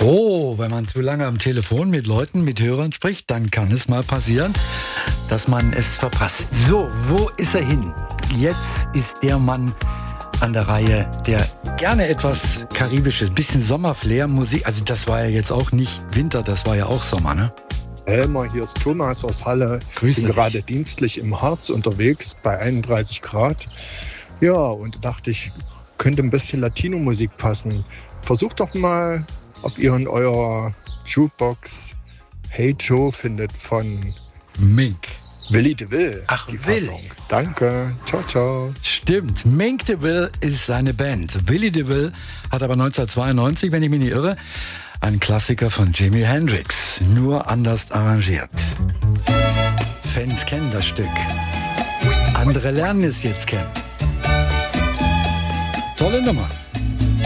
Oh, wenn man zu lange am Telefon mit Leuten, mit Hörern spricht, dann kann es mal passieren, dass man es verpasst. So, wo ist er hin? Jetzt ist der Mann an der Reihe, der gerne etwas Karibisches, ein bisschen Sommerflair, Musik, also das war ja jetzt auch nicht Winter, das war ja auch Sommer, ne? Elmar, hier ist Thomas aus Halle. Grüß Bin dich. gerade dienstlich im Harz unterwegs bei 31 Grad. Ja, und dachte ich, könnte ein bisschen Latino-Musik passen. Versucht doch mal, ob ihr in eurer Jukebox Hey Joe findet von Mink. Willy DeVille. Ach, die Willy. Fassung. Danke. Ciao, ciao. Stimmt, Mink DeVille ist seine Band. Willy DeVille hat aber 1992, wenn ich mich nicht irre, ein Klassiker von Jimi Hendrix, nur anders arrangiert. Fans kennen das Stück. Andere lernen es jetzt kennen. Tolle Nummer.